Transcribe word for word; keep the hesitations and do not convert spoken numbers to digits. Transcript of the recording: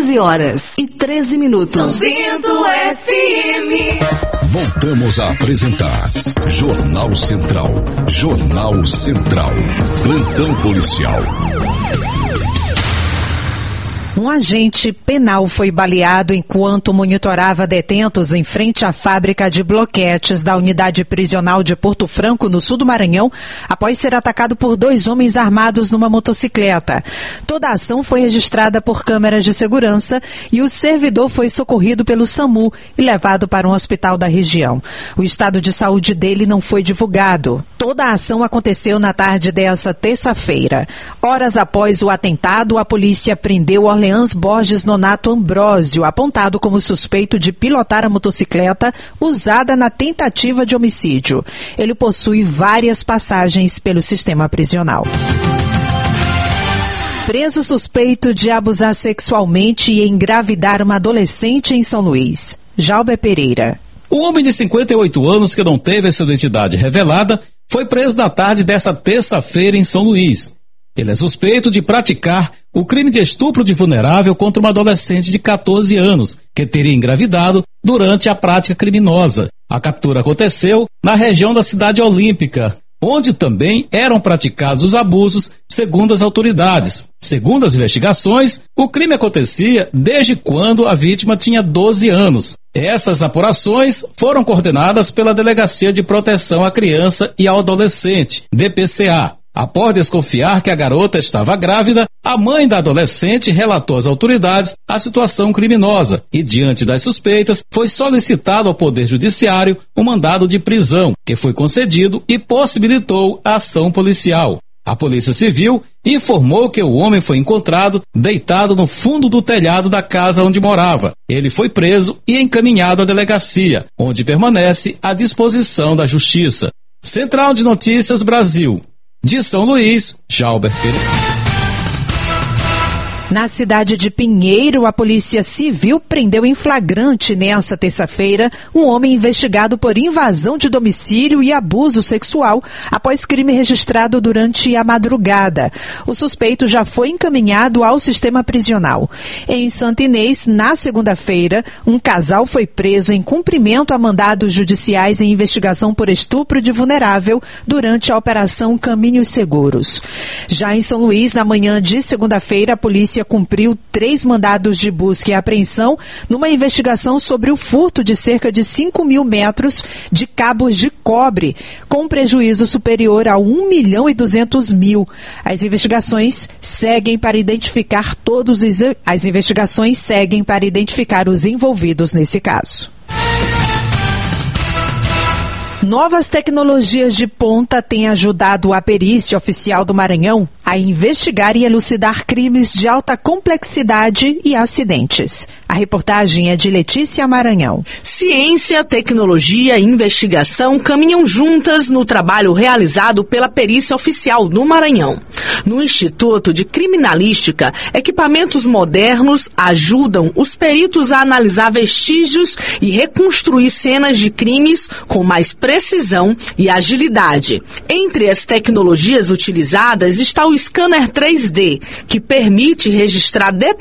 quatorze horas e treze minutos. São Bento F M. Voltamos a apresentar Jornal Central. Jornal Central. Plantão policial. Um agente penal foi baleado enquanto monitorava detentos em frente à fábrica de bloquetes da unidade prisional de Porto Franco, no sul do Maranhão, após ser atacado por dois homens armados numa motocicleta. Toda a ação foi registrada por câmeras de segurança e o servidor foi socorrido pelo SAMU e levado para um hospital da região. O estado de saúde dele não foi divulgado. Toda a ação aconteceu na tarde dessa terça-feira. Horas após o atentado, a polícia prendeu Orleans Borges Nonato Ambrósio, apontado como suspeito de pilotar a motocicleta usada na tentativa de homicídio. Ele possui várias passagens pelo sistema prisional. Preso suspeito de abusar sexualmente e engravidar uma adolescente em São Luís. Jalber Pereira. O homem de cinquenta e oito anos, que não teve sua identidade revelada, foi preso na tarde dessa terça-feira em São Luís. Ele é suspeito de praticar o crime de estupro de vulnerável contra uma adolescente de catorze anos, que teria engravidado durante a prática criminosa. A captura aconteceu na região da Cidade Olímpica, onde também eram praticados os abusos, segundo as autoridades. Segundo as investigações, o crime acontecia desde quando a vítima tinha doze anos. Essas apurações foram coordenadas pela Delegacia de Proteção à Criança e ao Adolescente, D P C A. Após desconfiar que a garota estava grávida, a mãe da adolescente relatou às autoridades a situação criminosa e, diante das suspeitas, foi solicitado ao Poder Judiciário um mandado de prisão, que foi concedido e possibilitou a ação policial. A Polícia Civil informou que o homem foi encontrado deitado no fundo do telhado da casa onde morava. Ele foi preso e encaminhado à delegacia, onde permanece à disposição da Justiça. Central de Notícias Brasil. De São Luís, Jalber Pereira. Na cidade de Pinheiro, a Polícia Civil prendeu em flagrante nesta terça-feira um homem investigado por invasão de domicílio e abuso sexual após crime registrado durante a madrugada. O suspeito já foi encaminhado ao sistema prisional. Em Santo Inês, na segunda-feira, um casal foi preso em cumprimento a mandados judiciais em investigação por estupro de vulnerável durante a Operação Caminhos Seguros. Já em São Luís, na manhã de segunda-feira, a polícia cumpriu três mandados de busca e apreensão numa investigação sobre o furto de cerca de cinco mil metros de cabos de cobre, com prejuízo superior a um milhão e duzentos mil. As investigações seguem para identificar todos os, as investigações seguem para identificar os envolvidos nesse caso. Novas tecnologias de ponta têm ajudado a perícia oficial do Maranhão a investigar e elucidar crimes de alta complexidade e acidentes. A reportagem é de Letícia Maranhão. Ciência, tecnologia e investigação caminham juntas no trabalho realizado pela perícia oficial do Maranhão. No Instituto de Criminalística, equipamentos modernos ajudam os peritos a analisar vestígios e reconstruir cenas de crimes com mais precisão e agilidade. Entre as tecnologias utilizadas está o scanner três D, que permite registrar detalhes